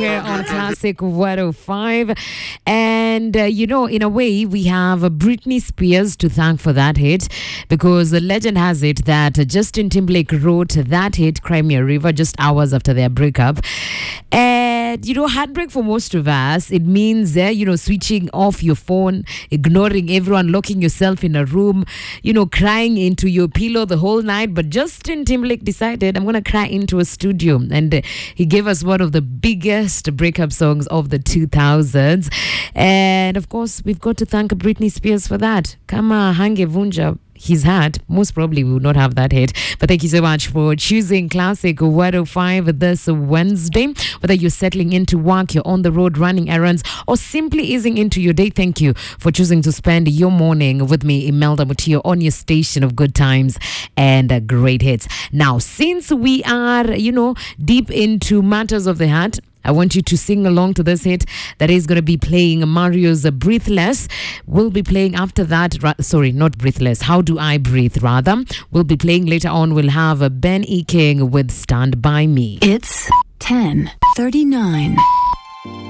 here on Classic 105. And, in a way, we have Britney Spears to thank for that hit, because the legend has it that Justin Timberlake wrote that hit, Cry Me a River, just hours after their breakup. And, heartbreak for most of us, it means, switching off your phone, ignoring everyone, locking yourself in a room, crying into your pillow the whole night. But Justin Timberlake decided, I'm going to cry into a studio. And he gave us one of the biggest breakup songs of the 2000s. And of course, we've got to thank Britney Spears for that. Kama hangevunja his heart, most probably we will not have that hit. But thank you so much for choosing Classic 105 this Wednesday. Whether you're settling into work, you're on the road running errands, or simply easing into your day, thank you for choosing to spend your morning with me, Imelda Mutio, on your station of good times and great hits. Now, since we are, deep into matters of the heart, I want you to sing along to this hit that is going to be playing. Mario's Breathless. We'll be playing after that. Sorry, not Breathless. How Do I Breathe, rather. We'll be playing later on. We'll have Ben E. King with Stand By Me. It's 10:39.